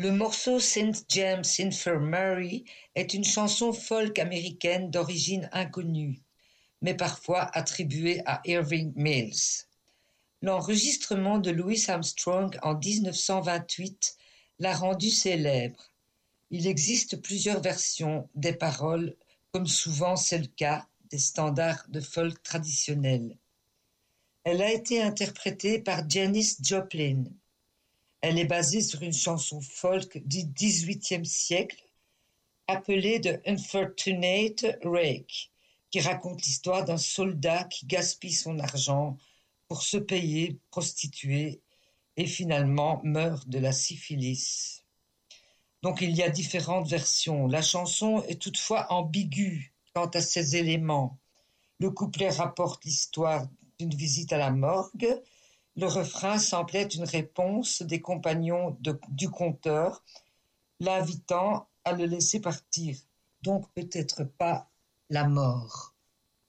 Le morceau St. James Infirmary est une chanson folk américaine d'origine inconnue, mais parfois attribuée à Irving Mills. L'enregistrement de Louis Armstrong en 1928 l'a rendu célèbre. Il existe plusieurs versions des paroles, comme souvent c'est le cas des standards de folk traditionnels. Elle a été interprétée par Janis Joplin. Elle est basée sur une chanson folk du XVIIIe siècle appelée The Unfortunate Rake, qui raconte l'histoire d'un soldat qui gaspille son argent pour se payer prostituée et finalement meurt de la syphilis. Donc il y a différentes versions. La chanson est toutefois ambiguë quant à ses éléments. Le couplet rapporte l'histoire d'une visite à la morgue. Le refrain semble être une réponse des compagnons du conteur, l'invitant à le laisser partir. Donc peut-être pas la mort.